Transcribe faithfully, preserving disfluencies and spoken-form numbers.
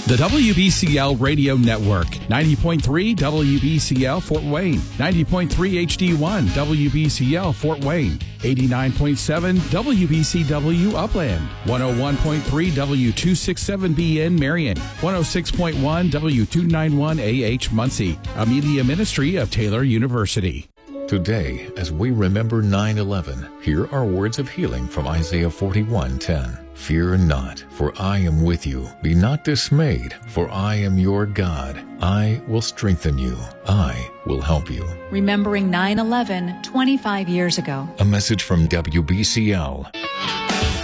The W B C L Radio Network, ninety point three W B C L Fort Wayne, ninety point three H D one W B C L Fort Wayne, eighty-nine point seven W B C W Upland, one oh one point three W two sixty-seven B N Marion, one oh six point one W two ninety-one A H Muncie, a media ministry of Taylor University. Today, as we remember nine eleven, here are words of healing from Isaiah forty-one ten. Fear not, for I am with you. Be not dismayed, for I am your God. I will strengthen you. I will help you. Remembering nine eleven, twenty-five years ago. A message from W B C L.